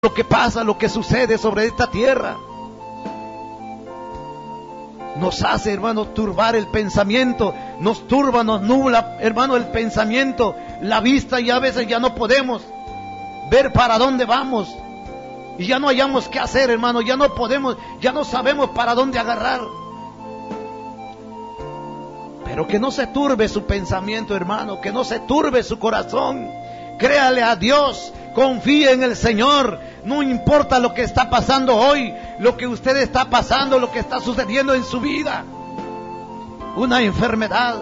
lo que pasa, lo que sucede sobre esta tierra, nos hace, hermano, turbar el pensamiento, nos turba, nos nubla, hermano, el pensamiento, la vista, y a veces ya no podemos ver para dónde vamos, y ya no hayamos qué hacer, hermano, ya no podemos, ya no sabemos para dónde agarrar. Pero que no se turbe su pensamiento, hermano, que no se turbe su corazón. Créale a Dios, confíe en el Señor. No importa lo que está pasando hoy, lo que usted está pasando, lo que está sucediendo en su vida. Una enfermedad,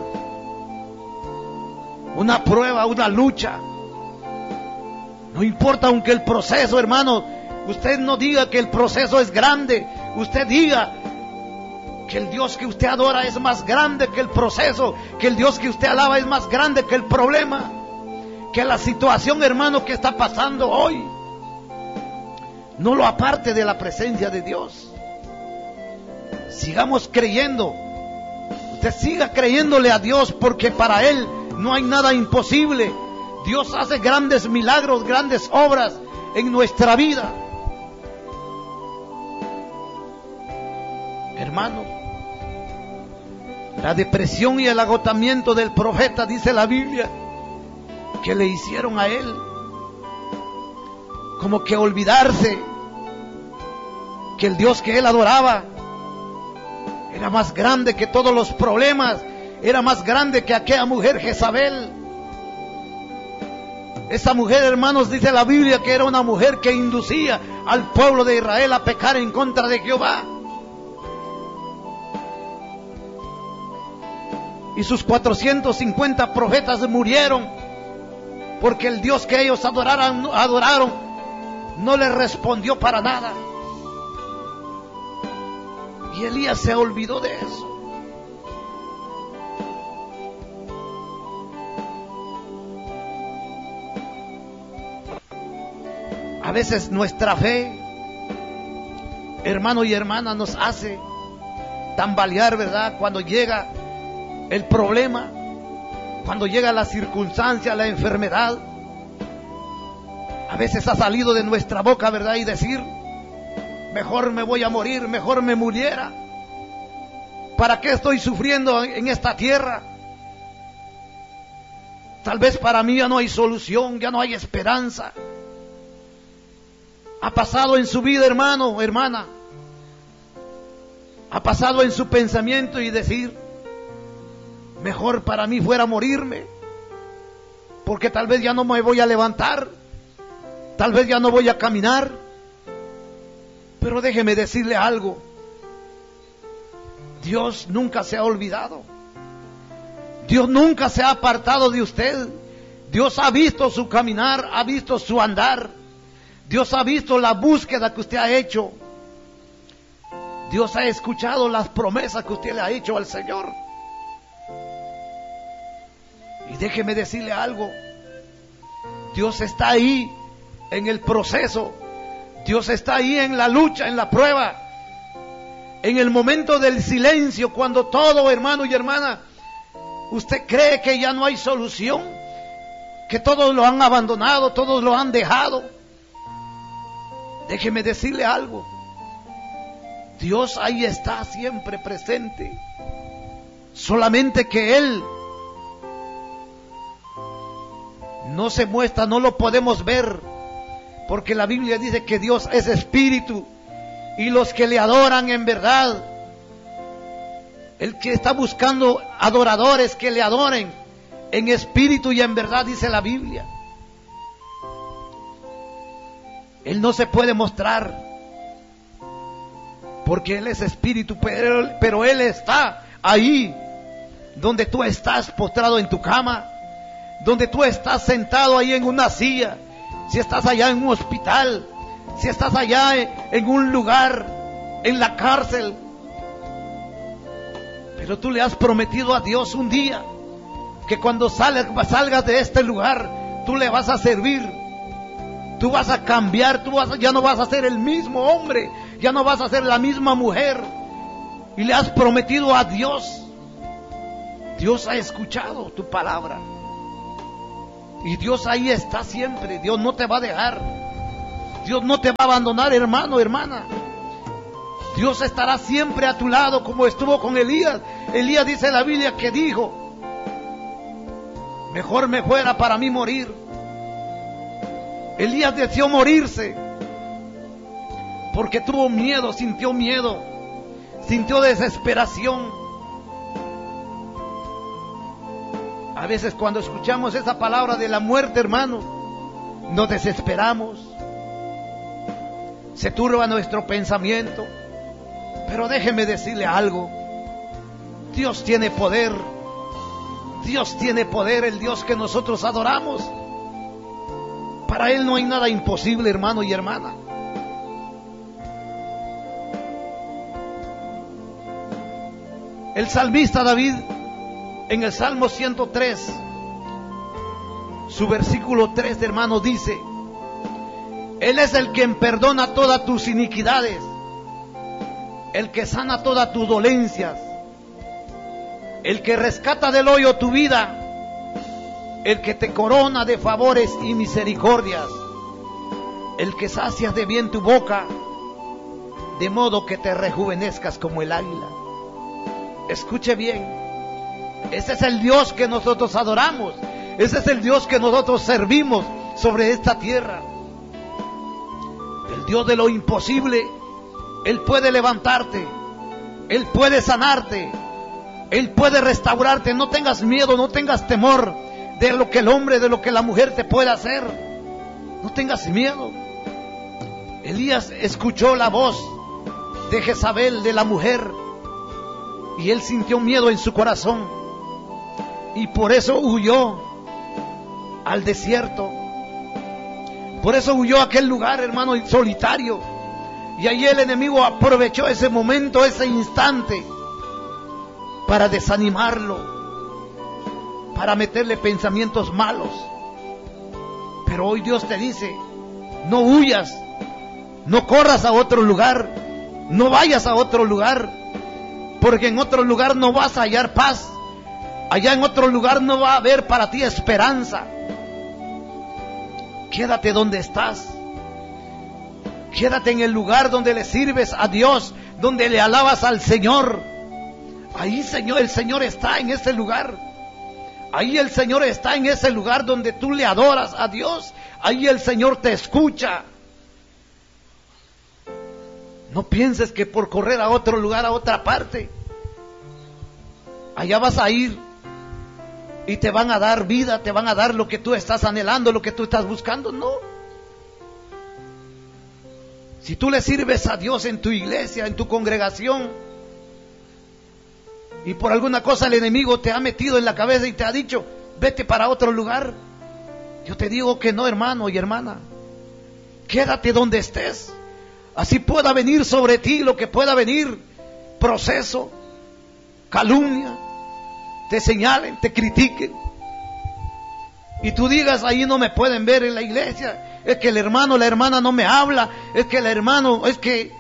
una prueba, una lucha. No importa, aunque el proceso, hermano, usted no diga que el proceso es grande. Usted diga que el Dios que usted adora es más grande que el proceso, que el Dios que usted alaba es más grande que el problema, que la situación, hermano, que está pasando hoy. No lo aparte de la presencia de Dios. Sigamos creyendo. Usted siga creyéndole a Dios, porque para Él no hay nada imposible. Dios hace grandes milagros, grandes obras en nuestra vida. Hermano, la depresión y el agotamiento del profeta, dice la Biblia, que le hicieron a él como que olvidarse que el Dios que él adoraba era más grande que todos los problemas, era más grande que aquella mujer Jezabel. Esa mujer, hermanos, dice la Biblia que era una mujer que inducía al pueblo de Israel a pecar en contra de Jehová. Y sus 450 profetas murieron porque el Dios que ellos adoraron no les respondió para nada. Y Elías se olvidó de eso. A veces nuestra fe, hermano y hermana, nos hace tambalear, ¿verdad? Cuando llega el problema, cuando llega la circunstancia, la enfermedad, a veces ha salido de nuestra boca, ¿verdad? Y decir, mejor me voy a morir, mejor me muriera. ¿Para qué estoy sufriendo en esta tierra? Tal vez para mí ya no hay solución, ya no hay esperanza. Ha pasado en su vida, hermano, hermana. Ha pasado en su pensamiento y decir, mejor para mí fuera morirme, porque tal vez ya no me voy a levantar, tal vez ya no voy a caminar. Pero déjeme decirle algo, Dios nunca se ha olvidado, Dios nunca se ha apartado de usted. Dios ha visto su caminar, ha visto su andar, Dios ha visto la búsqueda que usted ha hecho, Dios ha escuchado las promesas que usted le ha hecho al Señor. Y déjeme decirle algo, Dios está ahí en el proceso, Dios está ahí en la lucha, en la prueba, en el momento del silencio, cuando todo, hermano y hermana, usted cree que ya no hay solución, que todos lo han abandonado, todos lo han dejado. Déjeme decirle algo, Dios ahí está siempre presente, solamente que Él no se muestra, no lo podemos ver, porque la Biblia dice que Dios es espíritu, y los que le adoran en verdad, el que está buscando adoradores que le adoren en espíritu y en verdad, dice la Biblia. Él no se puede mostrar porque Él es espíritu, pero Él está ahí donde tú estás postrado en tu cama, donde tú estás sentado ahí en una silla, si estás allá en un hospital, si estás allá en un lugar, en la cárcel. Pero tú le has prometido a Dios un día que cuando salgas de este lugar, tú le vas a servir, tú vas a cambiar, ya no vas a ser el mismo hombre, ya no vas a ser la misma mujer. Y le has prometido a Dios. Dios ha escuchado tu palabra. Y Dios ahí está siempre. Dios no te va a dejar. Dios no te va a abandonar, hermano, hermana. Dios estará siempre a tu lado, como estuvo con Elías. Elías, dice la Biblia, que dijo: mejor me fuera para mí morir. Elías deseó morirse porque tuvo miedo, sintió desesperación. A veces cuando escuchamos esa palabra de la muerte, hermano, nos desesperamos, se turba nuestro pensamiento. Pero déjeme decirle algo: Dios tiene poder. Dios tiene poder, el Dios que nosotros adoramos. Para Él no hay nada imposible, hermano y hermana. El salmista David, en el Salmo 103, su versículo 3, hermano, dice: Él es el quien perdona todas tus iniquidades, el que sana todas tus dolencias, el que rescata del hoyo tu vida, el que te corona de favores y misericordias, el que sacia de bien tu boca, de modo que te rejuvenezcas como el águila. Escuche bien, ese es el Dios que nosotros adoramos, ese es el Dios que nosotros servimos sobre esta tierra. El Dios de lo imposible. Él puede levantarte, Él puede sanarte, Él puede restaurarte. No tengas miedo, no tengas temor de lo que el hombre, de lo que la mujer te pueda hacer. No tengas miedo. Elías escuchó la voz de Jezabel, de la mujer, y él sintió miedo en su corazón, y por eso huyó al desierto. Por eso huyó a aquel lugar, hermano, solitario. Y ahí el enemigo aprovechó ese momento, ese instante, para desanimarlo, para meterle pensamientos malos. Pero hoy Dios te dice: no huyas, no corras a otro lugar, no vayas a otro lugar, porque en otro lugar no vas a hallar paz. Allá en otro lugar no va a haber para ti esperanza. Quédate donde estás. Quédate en el lugar donde le sirves a Dios, donde le alabas al Señor. Ahí, Señor, el Señor está en ese lugar. Ahí el Señor está en ese lugar donde tú le adoras a Dios. Ahí el Señor te escucha. No pienses que por correr a otro lugar, a otra parte, allá vas a ir y te van a dar vida, te van a dar lo que tú estás anhelando, lo que tú estás buscando. No. Si tú le sirves a Dios en tu iglesia, en tu congregación, y por alguna cosa el enemigo te ha metido en la cabeza y te ha dicho: vete para otro lugar, yo te digo que no, hermano y hermana. Quédate donde estés. Así pueda venir sobre ti lo que pueda venir: proceso, calumnia, te señalen, te critiquen, y tú digas: ahí no me pueden ver en la iglesia, es que el hermano, la hermana no me habla, es que el hermano, es que...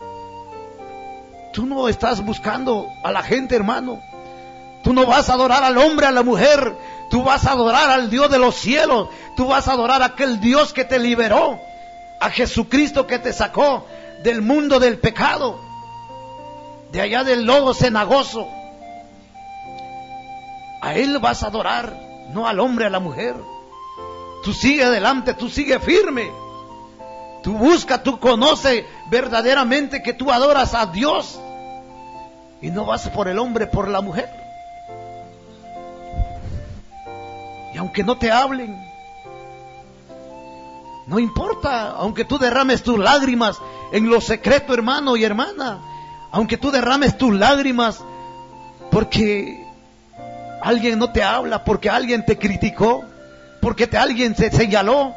Tú no estás buscando a la gente, hermano. Tú no vas a adorar al hombre, a la mujer. Tú vas a adorar al Dios de los cielos. Tú vas a adorar a aquel Dios que te liberó, a Jesucristo que te sacó del mundo del pecado, de allá del lodo cenagoso. A Él vas a adorar, no al hombre, a la mujer. Tú sigue adelante, tú sigue firme. Tú busca, tú conoce verdaderamente que tú adoras a Dios, y no vas por el hombre, por la mujer. Y aunque no te hablen, no importa, aunque tú derrames tus lágrimas en lo secreto, hermano y hermana, aunque tú derrames tus lágrimas porque alguien no te habla, porque alguien te criticó, porque alguien se señaló,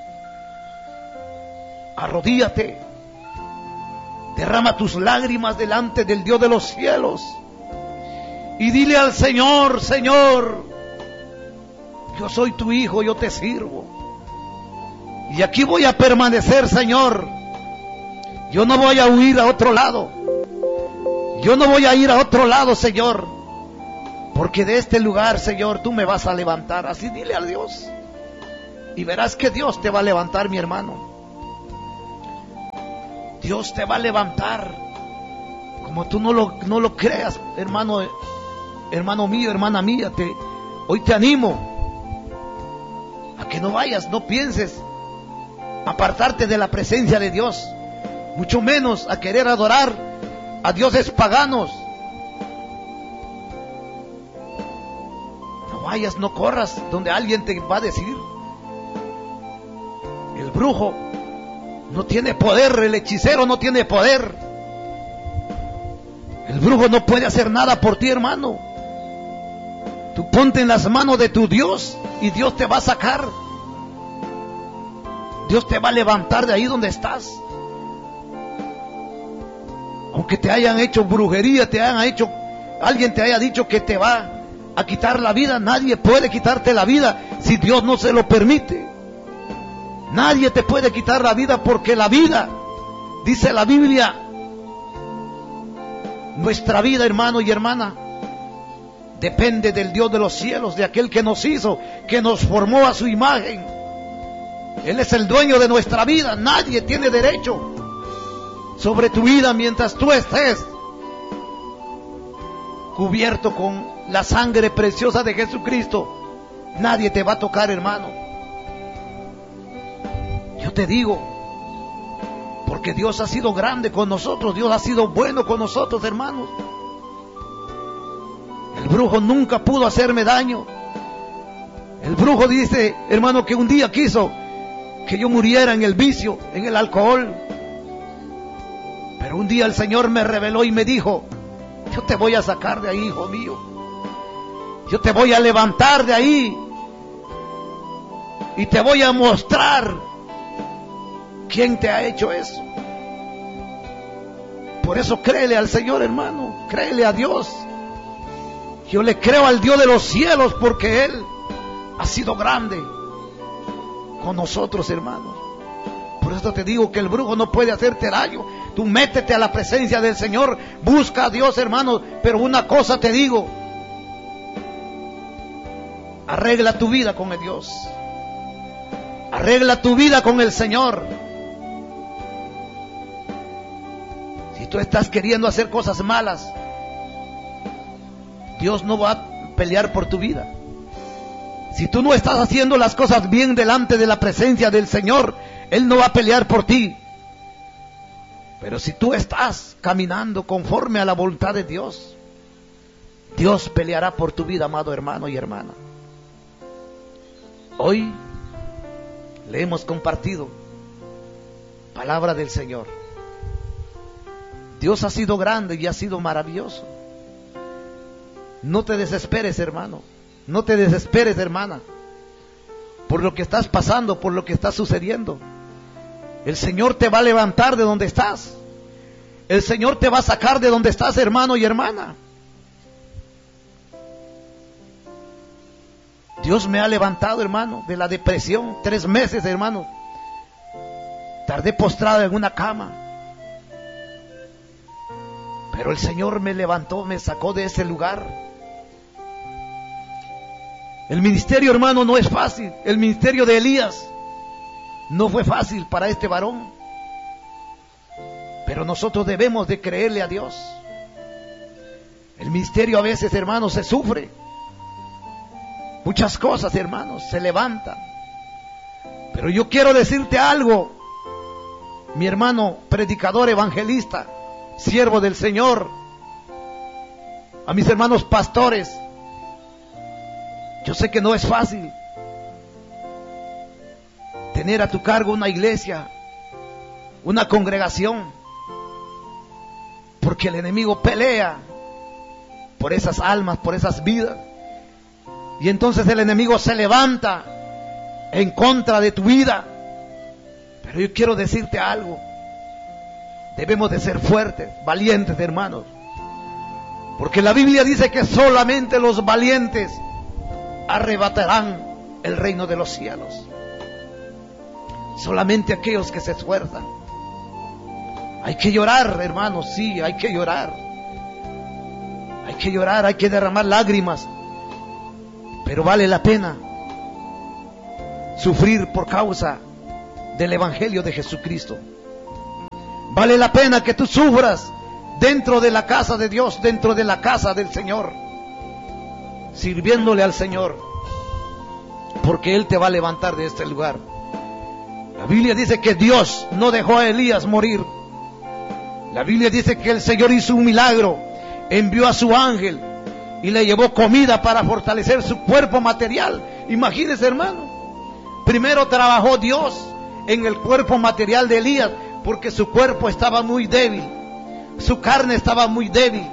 arrodíllate, derrama tus lágrimas delante del Dios de los cielos y dile al Señor: Señor, yo soy tu hijo, yo te sirvo, y aquí voy a permanecer, Señor. Yo no voy a huir a otro lado, yo no voy a ir a otro lado, Señor, porque de este lugar, Señor, tú me vas a levantar. Así dile a Dios, y verás que Dios te va a levantar, mi hermano. Dios te va a levantar. Como tú no lo creas, hermano mío, hermana mía, hoy te animo a que no vayas, no pienses apartarte de la presencia de Dios, mucho menos a querer adorar a dioses paganos. No vayas, no corras donde alguien te va a decir. El brujo no tiene poder, el hechicero no tiene poder. El brujo no puede hacer nada por ti, hermano. Tú ponte en las manos de tu Dios y Dios te va a sacar. Dios te va a levantar de ahí donde estás. Aunque te hayan hecho brujería, alguien te haya dicho que te va a quitar la vida, nadie puede quitarte la vida si Dios no se lo permite. Nadie te puede quitar la vida, porque la vida, dice la Biblia, nuestra vida, hermano y hermana, depende del Dios de los cielos, de aquel que nos hizo, que nos formó a su imagen. Él es el dueño de nuestra vida. Nadie tiene derecho sobre tu vida mientras tú estés cubierto con la sangre preciosa de Jesucristo. Nadie te va a tocar, hermano. Yo te digo, porque Dios ha sido grande con nosotros, Dios ha sido bueno con nosotros, hermanos. El brujo nunca pudo hacerme daño. El brujo dice, hermano, que un día quiso que yo muriera en el vicio, en el alcohol. Pero un día el Señor me reveló y me dijo: yo te voy a sacar de ahí, hijo mío. Yo te voy a levantar de ahí y te voy a mostrar quién te ha hecho eso. Por eso créele al Señor, hermano. Créele a Dios. Yo le creo al Dios de los cielos, porque Él ha sido grande con nosotros, hermanos. Por eso te digo que el brujo no puede hacerte daño. Tú métete a la presencia del Señor, busca a Dios, hermano. Pero una cosa te digo: arregla tu vida con el Dios. Arregla tu vida con el Señor. Si tú estás queriendo hacer cosas malas, Dios no va a pelear por tu vida. Si tú no estás haciendo las cosas bien delante de la presencia del Señor, Él no va a pelear por ti. Pero si tú estás caminando conforme a la voluntad de Dios, Dios peleará por tu vida, amado hermano y hermana. Hoy le hemos compartido palabra del Señor. Dios ha sido grande y ha sido maravilloso. No te desesperes, hermano. No te desesperes, hermana, por lo que estás pasando, por lo que está sucediendo. El Señor te va a levantar de donde estás. El Señor te va a sacar de donde estás, hermano y hermana. Dios me ha levantado, hermano, de la depresión. 3 meses, hermano. Tardé postrado en una cama. Pero el Señor me levantó, me sacó de ese lugar. El ministerio, hermano, no es fácil. El ministerio de Elías no fue fácil para este varón. Pero nosotros debemos de creerle a Dios. El ministerio a veces, hermano, se sufre. Muchas cosas, hermanos, se levantan. Pero yo quiero decirte algo, mi hermano predicador, evangelista, siervo del Señor, a mis hermanos pastores. Yo sé que no es fácil tener a tu cargo una iglesia, una congregación, porque el enemigo pelea por esas almas, por esas vidas. Y entonces el enemigo se levanta en contra de tu vida. Pero yo quiero decirte algo: debemos de ser fuertes, valientes, hermanos, porque la Biblia dice que solamente los valientes arrebatarán el reino de los cielos. Solamente aquellos que se esfuerzan. Hay que llorar, hermanos, sí, hay que llorar. Hay que llorar, hay que derramar lágrimas. Pero vale la pena sufrir por causa del Evangelio de Jesucristo. Vale la pena que tú sufras dentro de la casa de Dios, dentro de la casa del Señor, sirviéndole al Señor, porque Él te va a levantar de este lugar. La Biblia dice que Dios no dejó a Elías morir. La Biblia dice que el Señor hizo un milagro, envió a su ángel y le llevó comida para fortalecer su cuerpo material. Imagínese, hermano, primero trabajó Dios en el cuerpo material de Elías, porque su cuerpo estaba muy débil, su carne estaba muy débil.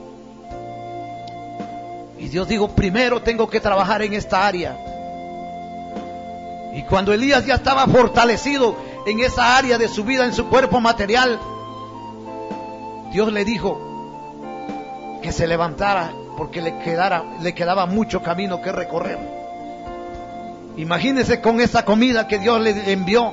Y Dios dijo, primero tengo que trabajar en esta área. Y cuando Elías ya estaba fortalecido en esa área de su vida, en su cuerpo material, Dios le dijo que se levantara, porque le quedaba mucho camino que recorrer. Imagínese con esa comida que Dios le envió.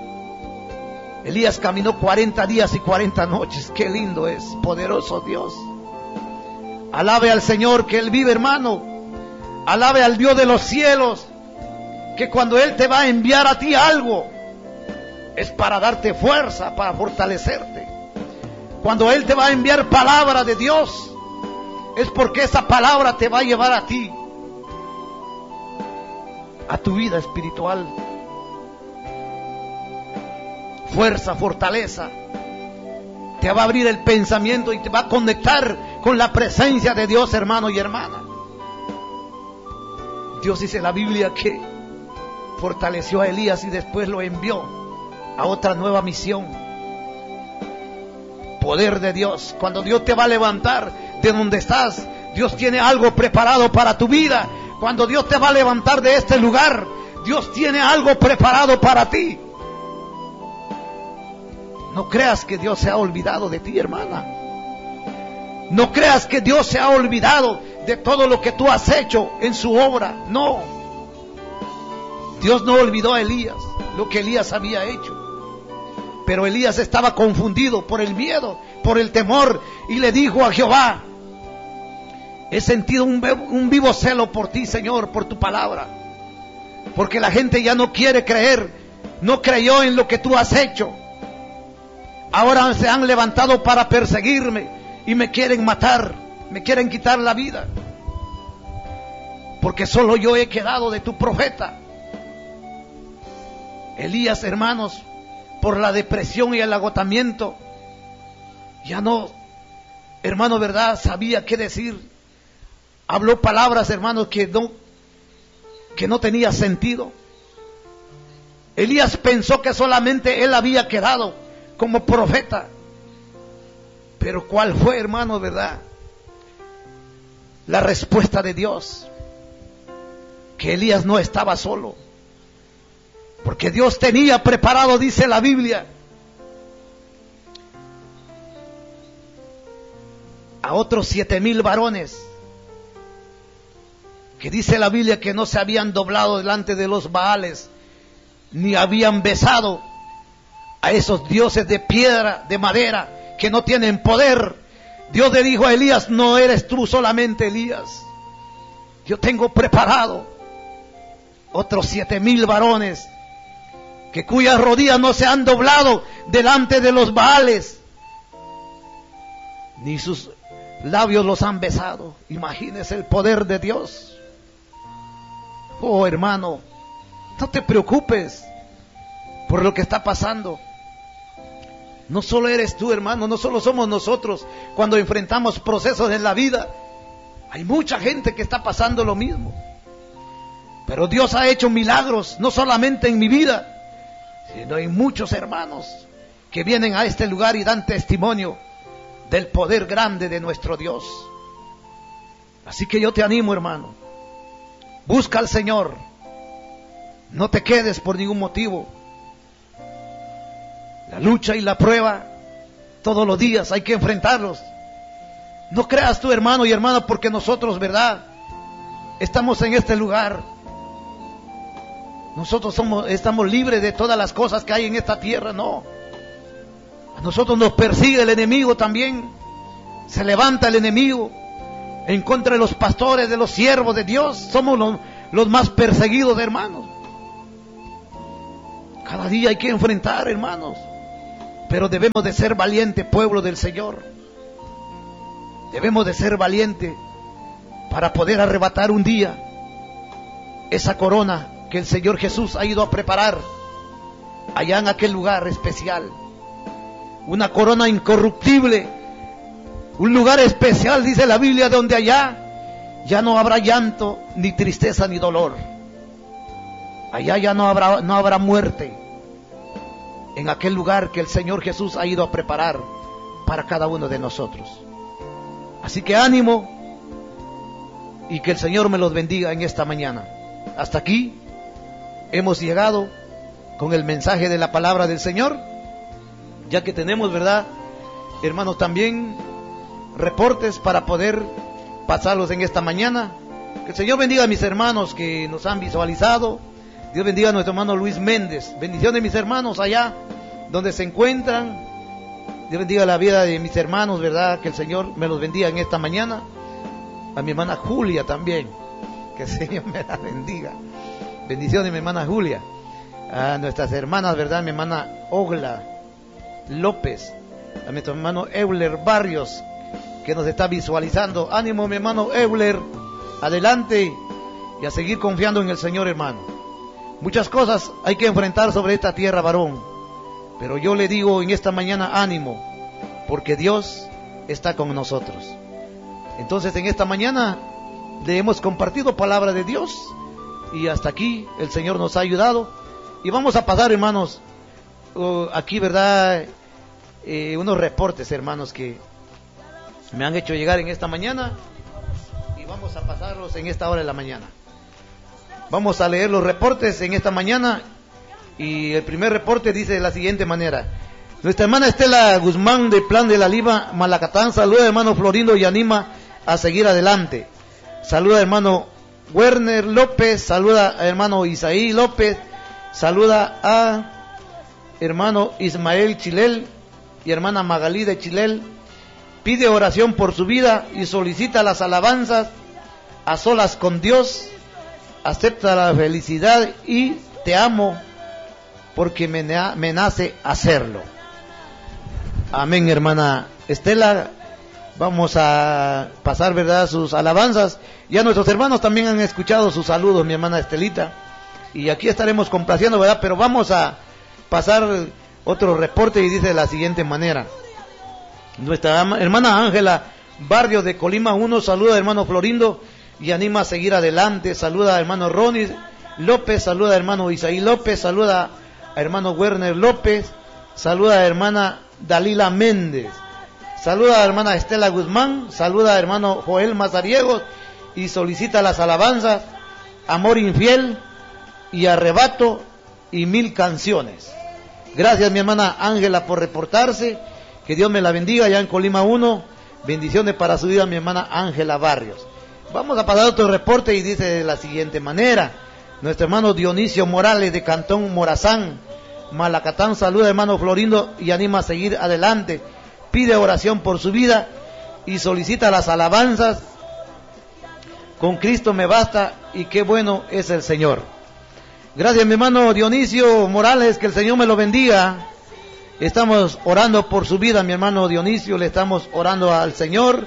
Elías caminó 40 días y 40 noches. Qué lindo es, poderoso Dios. Alabe al Señor que Él vive, hermano. Alabe al Dios de los cielos, que cuando Él te va a enviar a ti algo, es para darte fuerza, para fortalecerte. Cuando Él te va a enviar palabra de Dios, es porque esa palabra te va a llevar a ti, a tu vida espiritual. Fuerza, fortaleza. Te va a abrir el pensamiento y te va a conectar con la presencia de Dios, hermano y hermana. Dios dice en la Biblia que fortaleció a Elías y después lo envió a otra nueva misión. Poder de Dios. Cuando Dios te va a levantar de donde estás, Dios tiene algo preparado para tu vida. Cuando Dios te va a levantar de este lugar, Dios tiene algo preparado para ti. No creas que Dios se ha olvidado de ti, hermana. No creas que Dios se ha olvidado de todo lo que tú has hecho en su obra. No. Dios no olvidó a Elías, lo que Elías había hecho. Pero Elías estaba confundido por el miedo, por el temor, y le dijo a Jehová: he sentido un vivo celo por ti, Señor, por tu palabra. Porque la gente ya no quiere creer, no creyó en lo que tú has hecho. Ahora se han levantado para perseguirme y me quieren matar, me quieren quitar la vida. Porque solo yo he quedado de tu profeta. Elías, hermanos, por la depresión y el agotamiento, ya no, hermano, verdad, sabía qué decir. Habló palabras, hermanos, que no tenía sentido. Elías pensó que solamente él había quedado como profeta. Pero ¿cuál fue, hermano, verdad? La respuesta de Dios. Que Elías no estaba solo. Porque Dios tenía preparado, dice la Biblia, a otros 7,000 varones. Que dice la Biblia que no se habían doblado delante de los Baales, ni habían besado a esos dioses de piedra, de madera, que no tienen poder. Dios le dijo a Elías: no eres tú solamente, Elías. Yo tengo preparado otros 7,000 varones, que cuyas rodillas no se han doblado delante de los Baales, ni sus labios los han besado. Imagínese el poder de Dios. Oh, hermano, no te preocupes por lo que está pasando. No solo eres tú, hermano, no solo somos nosotros cuando enfrentamos procesos en la vida. Hay mucha gente que está pasando lo mismo. Pero Dios ha hecho milagros, no solamente en mi vida, sino en muchos hermanos que vienen a este lugar y dan testimonio del poder grande de nuestro Dios. Así que yo te animo, hermano. Busca al Señor. No te quedes por ningún motivo. La lucha y la prueba, todos los días hay que enfrentarlos. No creas tú, hermano y hermana, porque nosotros, verdad, estamos en este lugar. Nosotros estamos libres de todas las cosas que hay en esta tierra, no. A nosotros nos persigue el enemigo también. Se levanta el enemigo en contra de los pastores, de los siervos de Dios. Somos los más perseguidos, hermanos. Cada día hay que enfrentar, hermanos. Pero debemos de ser valientes, pueblo del Señor. Debemos de ser valientes para poder arrebatar un día esa corona que el Señor Jesús ha ido a preparar allá en aquel lugar especial. Una corona incorruptible, un lugar especial, dice la Biblia, donde allá ya no habrá llanto, ni tristeza, ni dolor. Allá ya no habrá muerte. En aquel lugar que el Señor Jesús ha ido a preparar para cada uno de nosotros. Así que ánimo, y que el Señor me los bendiga en esta mañana. Hasta aquí hemos llegado con el mensaje de la palabra del Señor, ya que tenemos, ¿verdad, hermanos, también reportes para poder pasarlos en esta mañana? Que el Señor bendiga a mis hermanos que nos han visualizado. Dios bendiga a nuestro hermano Luis Méndez. Bendiciones, mis hermanos allá donde se encuentran. Dios bendiga la vida de mis hermanos, ¿verdad? Que el Señor me los bendiga en esta mañana. A mi hermana Julia también, que el Señor me la bendiga. Bendiciones, mi hermana Julia. A nuestras hermanas, ¿verdad? Mi hermana Ogla López. A nuestro hermano Euler Barrios, que nos está visualizando. Ánimo, mi hermano Euler. Adelante y a seguir confiando en el Señor, hermano. Muchas cosas hay que enfrentar sobre esta tierra, varón. Pero yo le digo en esta mañana, ánimo, porque Dios está con nosotros. Entonces, en esta mañana le hemos compartido palabra de Dios, y hasta aquí el Señor nos ha ayudado. Y vamos a pasar, hermanos, aquí, ¿verdad? Unos reportes, hermanos, que me han hecho llegar en esta mañana, y vamos a pasarlos en esta hora de la mañana. Vamos a leer los reportes en esta mañana, y el primer reporte dice de la siguiente manera. Nuestra hermana Estela Guzmán de Plan de la Lima, Malacatán, saluda a hermano Florindo y anima a seguir adelante. Saluda a hermano Werner López, saluda a hermano Isaí López, saluda a hermano Ismael Chilel y hermana Magalí de Chilel. Pide oración por su vida y solicita las alabanzas a solas con Dios. Acepta la felicidad y te amo porque me nace hacerlo. Amén, hermana Estela. Vamos a pasar, ¿verdad?, sus alabanzas. Ya nuestros hermanos también han escuchado sus saludos, mi hermana Estelita. Y aquí estaremos complaciendo, ¿verdad? Pero vamos a pasar otro reporte y dice de la siguiente manera. Nuestra hermana Ángela Barrio de Colima 1 saluda a hermano Florindo y anima a seguir adelante. Saluda a hermano Ronnie López, saluda a hermano Isaí López, saluda a hermano Werner López, saluda a hermana Dalila Méndez, saluda a hermana Estela Guzmán, saluda a hermano Joel Mazariegos y solicita las alabanzas Amor Infiel y Arrebato y 1000 canciones. Gracias, mi hermana Ángela, por reportarse. Que Dios me la bendiga allá en Colima 1. Bendiciones para su vida, mi hermana Ángela Barrios. Vamos a pasar otro reporte y dice de la siguiente manera. Nuestro hermano Dionisio Morales de Cantón Morazán, Malacatán, saluda a hermano Florindo y anima a seguir adelante. Pide oración por su vida y solicita las alabanzas Con Cristo me basta y qué bueno es el Señor. Gracias, mi hermano Dionisio Morales, que el Señor me lo bendiga. Estamos orando por su vida, mi hermano Dionisio, le estamos orando al Señor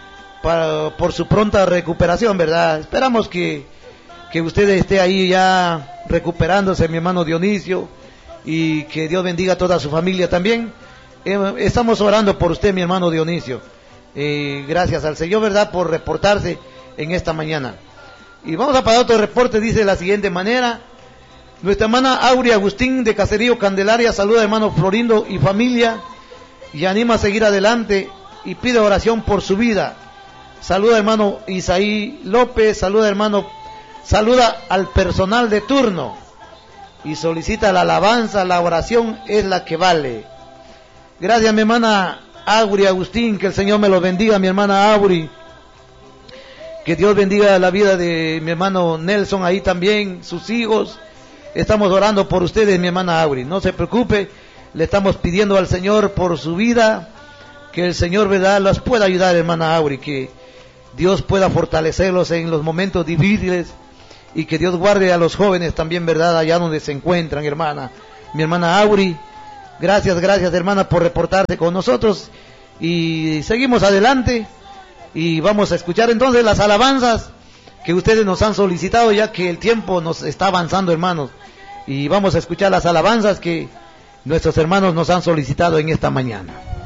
por su pronta recuperación, ¿verdad? Esperamos que usted esté ahí ya recuperándose, mi hermano Dionisio, y que Dios bendiga a toda su familia también. Estamos orando por usted, mi hermano Dionisio. Gracias al Señor, ¿verdad?, por reportarse en esta mañana. Y vamos a pasar otro reporte, dice de la siguiente manera. Nuestra hermana Aurea Agustín de Caserío Candelaria saluda a hermano Florindo y familia y anima a seguir adelante y pide oración por su vida. Saluda a hermano Isaí López, saluda al personal de turno y solicita la alabanza, la oración es la que vale. Gracias, mi hermana Aurea Agustín, que el Señor me lo bendiga, mi hermana Aurea. Que Dios bendiga la vida de mi hermano Nelson ahí también, sus hijos. Estamos orando por ustedes, mi hermana Aurea. No se preocupe, le estamos pidiendo al Señor por su vida, que el Señor, ¿verdad?, las pueda ayudar, hermana Aurea, que Dios pueda fortalecerlos en los momentos difíciles y que Dios guarde a los jóvenes también, ¿verdad?, allá donde se encuentran, hermana. Mi hermana Aurea, Gracias, gracias, hermana, por reportarse con nosotros. Y seguimos adelante. Y vamos a escuchar entonces las alabanzas que ustedes nos han solicitado, ya que el tiempo nos está avanzando, hermanos. Y vamos a escuchar las alabanzas que nuestros hermanos nos han solicitado en esta mañana.